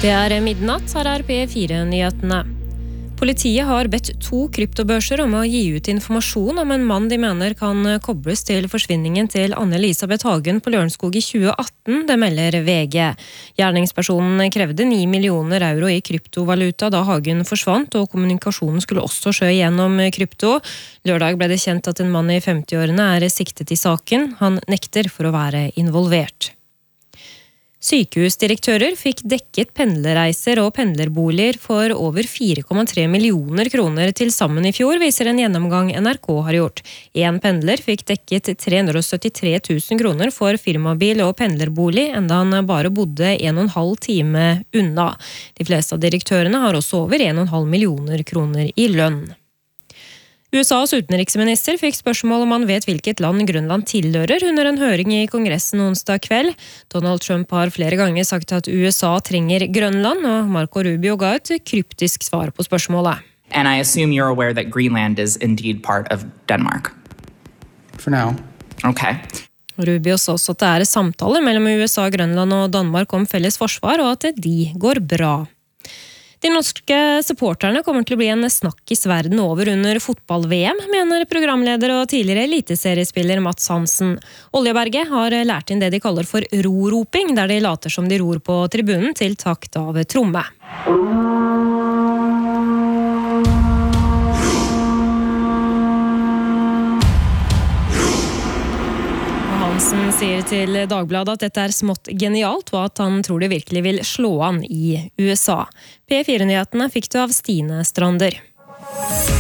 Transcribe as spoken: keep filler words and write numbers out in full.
Det er midnatt, her er P fire-nyhetene. Politiet har bedt to kryptobørser om å gi ut informasjon om en mann de mener kan kobles til forsvinningen til Anne-Elisabeth Hagen på Lørenskog i tjue atten, det melder V G. Gjerningspersonen krevde ni millioner euro i kryptovaluta da Hagen forsvant, og kommunikasjonen skulle også skje gjennom krypto. Lørdag ble det kjent at en mann i femti-årene er siktet i saken. Han nekter for å være involvert. Sykehusdirektører fikk dekket pendlerreiser og pendlerboliger for over fire komma tre millioner kroner til sammen i fjor, viser en gjennomgang N R K har gjort. En pendler fikk dekket tre hundre og syttitre tusen kroner for firmabil og pendlerbolig, enda han bare bodde en og en halv time unna. De fleste av direktørene har også over en og en halv millioner kroner i lønn. U S A's utenriksminister fikk spørsmål om han vet hvilket land Grønland tilhører under en høring i Kongressen onsdag kveld. Donald Trump har flere ganger sagt at U S A trenger Grønland, og Marco Rubio ga et kryptisk svar på spørsmålet. And I assume you're aware that Greenland is indeed part of Denmark. For now. Okay. Rubio sa også at det er samtaler mellom U S A, Grønland og Danmark om felles forsvar, og at de går bra. De norske supporterne kommer til å bli en snakkis verden over under fotball-V M, mener programleder og tidligere eliteseriespiller Mats Hansen. Oljeberget har lært inn det de kaller for ro-roping, der de later som de ror på tribunen til takt av tromme. Hansen sier til Dagbladet at dette er smått genialt, og at han tror det virkelig vil slå an i U S A. P fire-nyhetene fikk du av Stine Strander.